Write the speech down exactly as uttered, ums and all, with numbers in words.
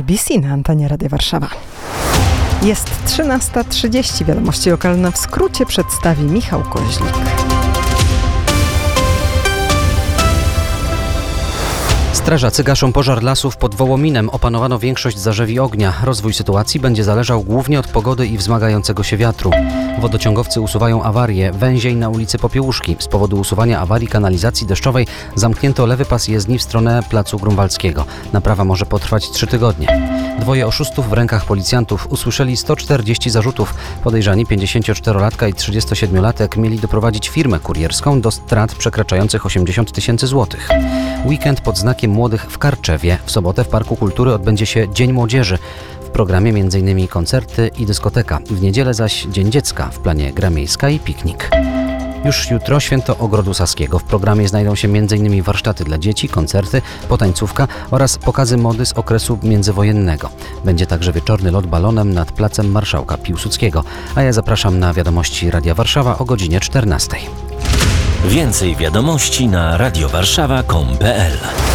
B C na antenie Radia Warszawa. Jest trzynasta trzydzieści. Wiadomości lokalne w skrócie przedstawi Michał Koźlik. Strażacy gaszą pożar lasów pod Wołominem. Opanowano większość zarzewi ognia. Rozwój sytuacji będzie zależał głównie od pogody i wzmagającego się wiatru. Wodociągowcy usuwają awarię. Węzień na ulicy Popiełuszki. Z powodu usuwania awarii kanalizacji deszczowej zamknięto lewy pas jezdni w stronę placu Grunwaldzkiego. Naprawa może potrwać trzy tygodnie. Dwoje oszustów w rękach policjantów usłyszeli sto czterdzieści zarzutów. Podejrzani pięćdziesięcioczterolatka i trzydziestosiedmiolatek mieli doprowadzić firmę kurierską do strat przekraczających osiemdziesiąt tysięcy złotych. Weekend pod znakiem Młodych w Karczewie. W sobotę w Parku Kultury odbędzie się Dzień Młodzieży. W programie m.in. koncerty i dyskoteka. W niedzielę zaś Dzień Dziecka. W planie gra miejska i piknik. Już jutro święto Ogrodu Saskiego. W programie znajdą się m.in. warsztaty dla dzieci, koncerty, potańcówka oraz pokazy mody z okresu międzywojennego. Będzie także wieczorny lot balonem nad placem Marszałka Piłsudskiego. A ja zapraszam na wiadomości Radia Warszawa o godzinie czternastej. Więcej wiadomości na radiowarszawa kropka com kropka pe el.